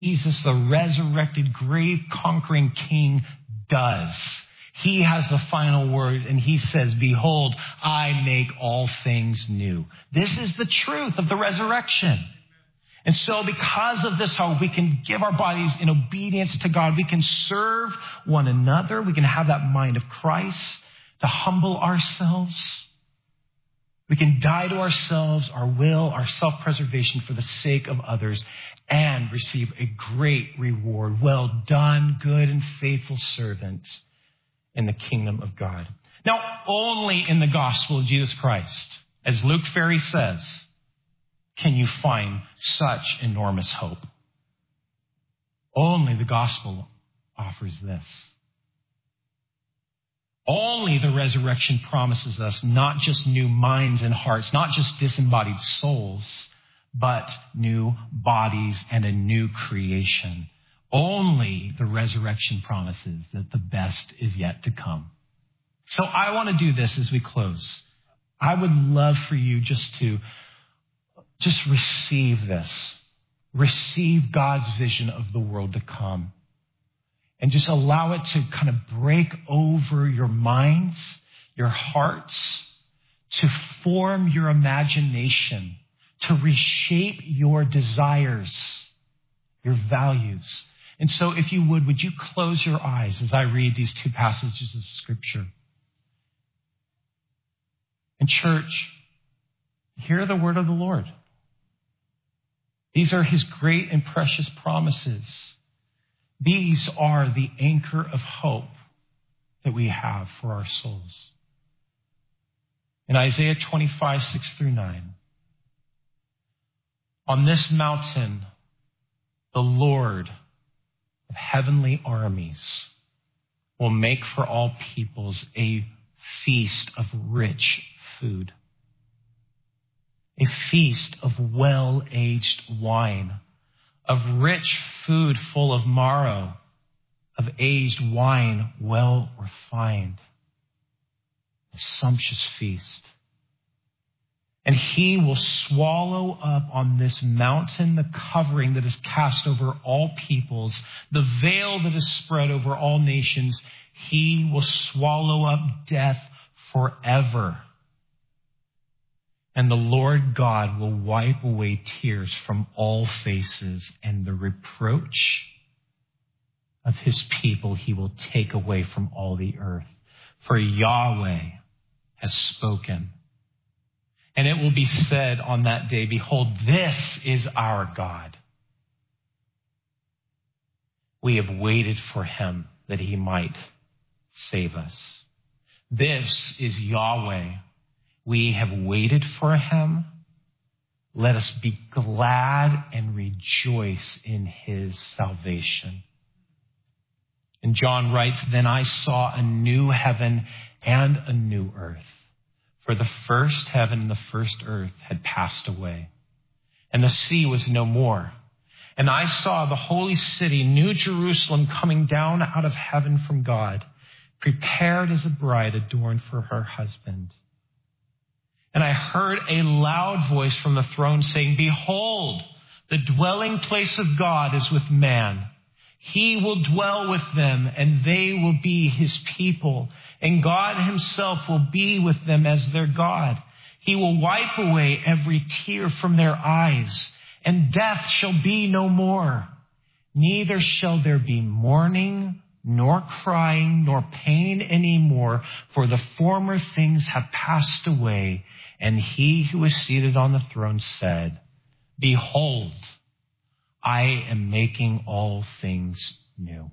Jesus, the resurrected, grave-conquering King, does. He has the final word, and he says, behold, I make all things new. This is the truth of the resurrection. And so because of this hope, we can give our bodies in obedience to God. We can serve one another. We can have that mind of Christ to humble ourselves. We can die to ourselves, our will, our self-preservation for the sake of others, and receive a great reward. Well done, good and faithful servant in the kingdom of God. Now, only in the gospel of Jesus Christ, as Luke Ferry says, can you find such enormous hope. Only the gospel offers this. Only the resurrection promises us not just new minds and hearts, not just disembodied souls, but new bodies and a new creation. Only the resurrection promises that the best is yet to come. So I want to do this as we close. I would love for you just to receive this. Receive God's vision of the world to come. And just allow it to kind of break over your minds, your hearts, to form your imagination, to reshape your desires, your values. And so if you would you close your eyes as I read these two passages of Scripture? And church, hear the word of the Lord. These are his great and precious promises. These are the anchor of hope that we have for our souls. In Isaiah 25, 6-9, on this mountain, the Lord of heavenly armies will make for all peoples a feast of rich food, a feast of well-aged wine, of rich food full of marrow, of aged wine well refined, a sumptuous feast. And he will swallow up on this mountain the covering that is cast over all peoples, the veil that is spread over all nations. He will swallow up death forever. And the Lord God will wipe away tears from all faces, and the reproach of his people he will take away from all the earth. For Yahweh has spoken. And it will be said on that day, behold, this is our God. We have waited for him that he might save us. This is Yahweh. We have waited for him. Let us be glad and rejoice in his salvation. And John writes, then I saw a new heaven and a new earth. For the first heaven and the first earth had passed away, and the sea was no more. And I saw the holy city, New Jerusalem, coming down out of heaven from God, prepared as a bride adorned for her husband. And I heard a loud voice from the throne saying, behold, the dwelling place of God is with man. He will dwell with them, and they will be his people. And God himself will be with them as their God. He will wipe away every tear from their eyes, and death shall be no more. Neither shall there be mourning, nor crying, nor pain anymore, for the former things have passed away. And he who is seated on the throne said, behold, I am making all things new.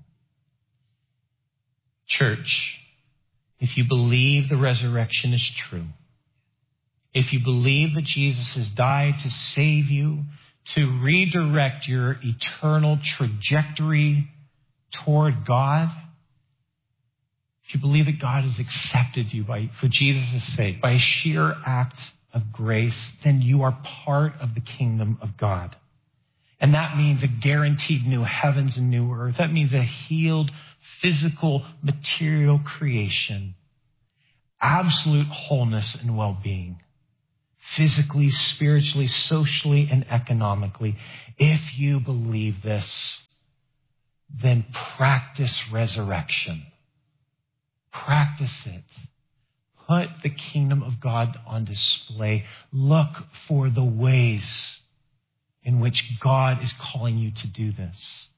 Church, if you believe the resurrection is true, if you believe that Jesus has died to save you, to redirect your eternal trajectory toward God, if you believe that God has accepted you for Jesus' sake, by a sheer act of grace, then you are part of the kingdom of God. And that means a guaranteed new heavens and new earth. That means a healed, physical, material creation. Absolute wholeness and well-being. physically, spiritually, socially, and economically. If you believe this, then practice resurrection. Practice it. Put the kingdom of God on display. Look for the ways in which God is calling you to do this.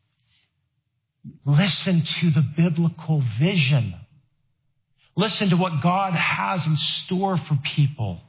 Listen to the biblical vision. Listen to what God has in store for people.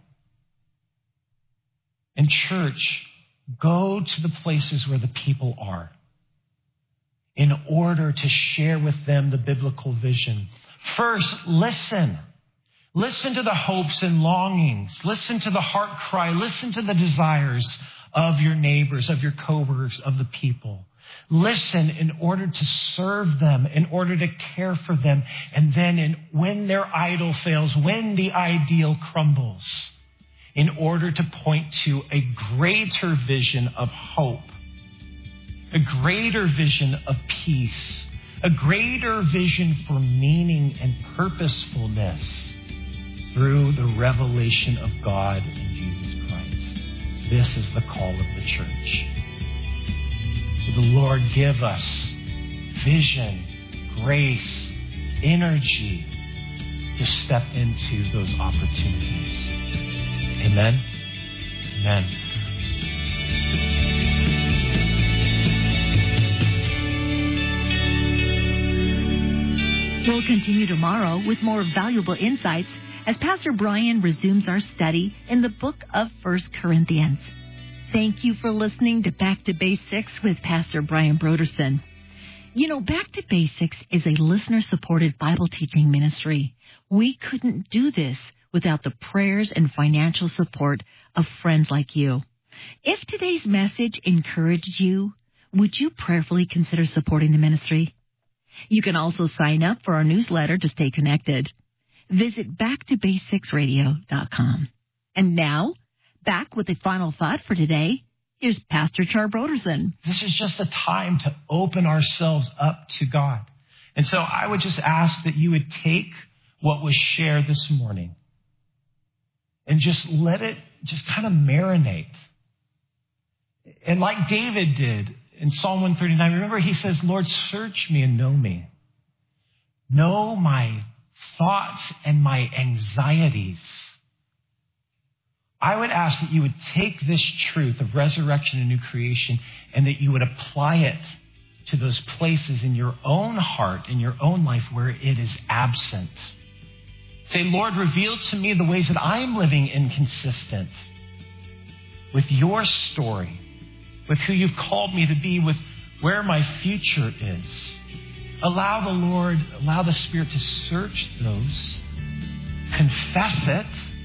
And church, go to the places where the people are in order to share with them the biblical vision. First, listen. Listen to the hopes and longings. Listen to the heart cry. Listen to the desires of your neighbors, of your coworkers, of the people. Listen in order to serve them, in order to care for them. And then when their idol fails, when the ideal crumbles, in order to point to a greater vision of hope, a greater vision of peace, a greater vision for meaning and purposefulness through the revelation of God in Jesus Christ. This is the call of the church. May the Lord give us vision, grace, energy to step into those opportunities. Amen. Amen. We'll continue tomorrow with more valuable insights as Pastor Brian resumes our study in the book of 1 Corinthians. Thank you for listening to Back to Basics with Pastor Brian Brodersen. You know, Back to Basics is a listener-supported Bible teaching ministry. We couldn't do this without the prayers and financial support of friends like you. If today's message encouraged you, would you prayerfully consider supporting the ministry? You can also sign up for our newsletter to stay connected. Visit backtobasicsradio.com. And now, back with the final thought for today, here's Pastor Char Brodersen. This is just a time to open ourselves up to God. And so I would just ask that you would take what was shared this morning and just let it just kind of marinate. And like David did in Psalm 139, remember he says, Lord, search me and know me. Know my thoughts and my anxieties. I would ask that you would take this truth of resurrection and new creation and that you would apply it to those places in your own heart, in your own life where it is absent. Say, Lord, reveal to me the ways that I'm living inconsistent with your story, with who you've called me to be, with where my future is. Allow the Spirit to search those, confess it,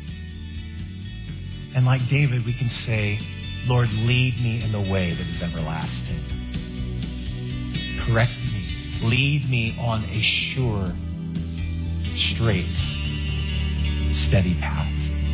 and like David, we can say, Lord, lead me in the way that is everlasting. Correct me. Lead me on a sure, straight, steady path.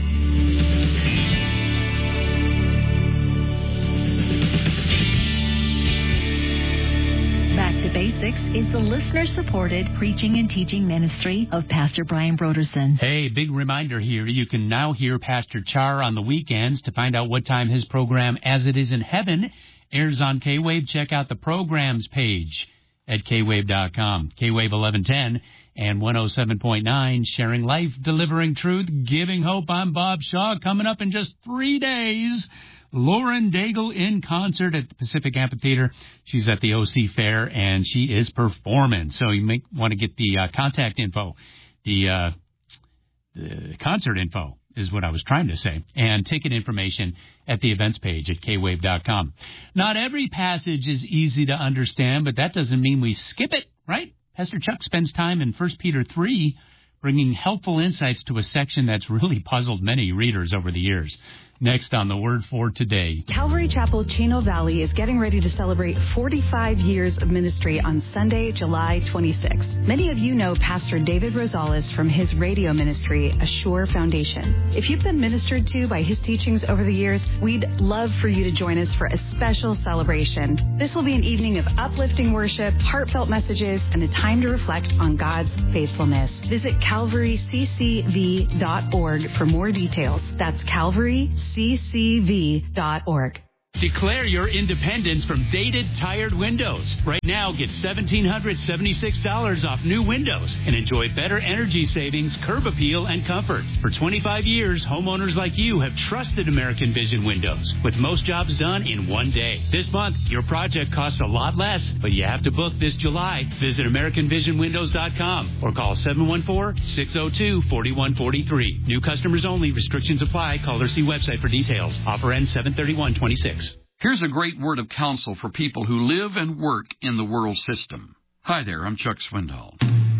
Back to Basics is the listener-supported preaching and teaching ministry of Pastor Brian Brodersen. Hey, big reminder here. You can now hear Pastor Char on the weekends. To find out what time his program, As It Is in Heaven, airs on K-Wave, check out the programs page at kwave.com. K-Wave 1110 and 107.9, sharing life, delivering truth, giving hope. I'm Bob Shaw. Coming up in just 3 days, Lauren Daigle in concert at the Pacific Amphitheater. She's at the OC Fair, and she is performing. So you may want to get the contact info, the concert info is what I was trying to say, and ticket information at the events page at kwave.com. Not every passage is easy to understand, but that doesn't mean we skip it, right? Pastor Chuck spends time in 1 Peter 3 bringing helpful insights to a section that's really puzzled many readers over the years. Next on The Word for Today. Calvary Chapel, Chino Valley is getting ready to celebrate 45 years of ministry on Sunday, July 26th. Many of you know Pastor David Rosales from his radio ministry, A Sure Foundation. If you've been ministered to by his teachings over the years, we'd love for you to join us for a special celebration. This will be an evening of uplifting worship, heartfelt messages, and a time to reflect on God's faithfulness. Visit calvaryccv.org for more details. That's calvaryccv.org. ccv.org. Declare your independence from dated, tired windows. Right now, get $1,776 off new windows and enjoy better energy savings, curb appeal, and comfort. For 25 years, homeowners like you have trusted American Vision Windows, with most jobs done in one day. This month, your project costs a lot less, but you have to book this July. Visit AmericanVisionWindows.com or call 714-602-4143. New customers only. Restrictions apply. Call or see website for details. Offer ends 7/31/26. Here's a great word of counsel for people who live and work in the world system. Hi there, I'm Chuck Swindoll.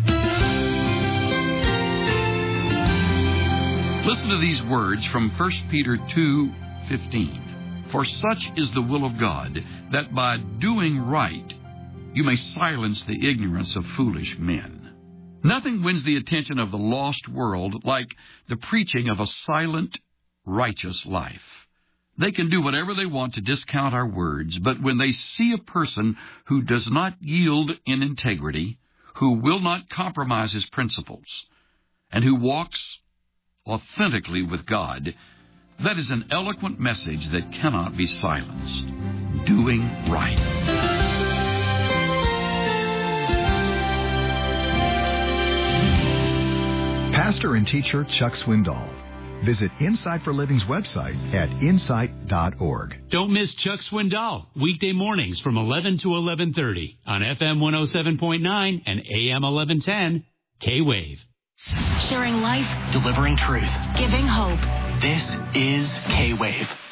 Listen to these words from 1 Peter 2:15. For such is the will of God, that by doing right you may silence the ignorance of foolish men. Nothing wins the attention of the lost world like the preaching of a silent, righteous life. They can do whatever they want to discount our words, but when they see a person who does not yield in integrity, who will not compromise his principles, and who walks authentically with God, that is an eloquent message that cannot be silenced. Doing right. Pastor and teacher Chuck Swindoll. Visit Insight for Living's website at insight.org. Don't miss Chuck Swindoll, weekday mornings from 11 to 11:30 on FM 107.9 and AM 1110, K-Wave. Sharing life, delivering truth, giving hope. This is K-Wave.